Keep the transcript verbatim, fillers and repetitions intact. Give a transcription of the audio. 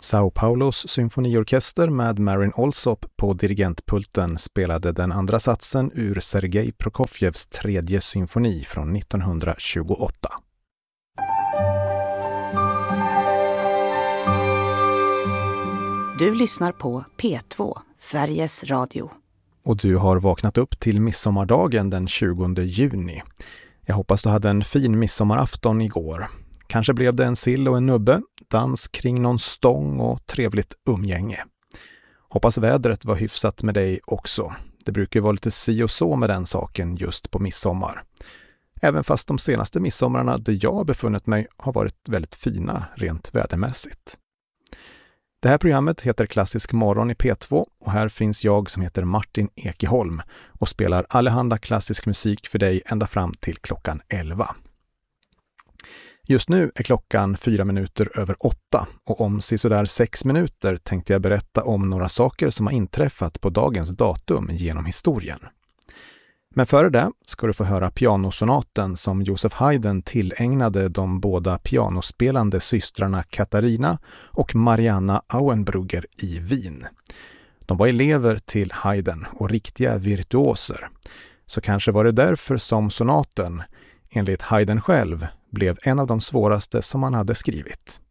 São Paulos symfoniorkester med Marin Alsop på dirigentpulten spelade den andra satsen ur Sergej Prokofjevs tredje symfoni från nittonhundratjugoåtta. Du lyssnar på P två, Sveriges Radio. Och du har vaknat upp till midsommardagen den tjugonde juni. Jag hoppas du hade en fin midsommarafton igår. Kanske blev det en sill och en nubbe, dans kring någon stång och trevligt umgänge. Hoppas vädret var hyfsat med dig också. Det brukar vara lite si och så med den saken just på midsommar. Även fast de senaste midsommarna där jag befunnit mig har varit väldigt fina rent vädermässigt. Det här programmet heter Klassisk morgon i P två och här finns jag som heter Martin Ekeholm och spelar allehanda klassisk musik för dig ända fram till klockan elva. Just nu är klockan fyra minuter över åtta och om sisådär sex minuter tänkte jag berätta om några saker som har inträffat på dagens datum genom historien. Men före det ska du få höra pianosonaten som Joseph Haydn tillägnade de båda pianospelande systrarna Katarina och Marianna Auenbrugger i Wien. De var elever till Haydn och riktiga virtuoser. Så kanske var det därför som sonaten, enligt Haydn själv, blev en av de svåraste som han hade skrivit.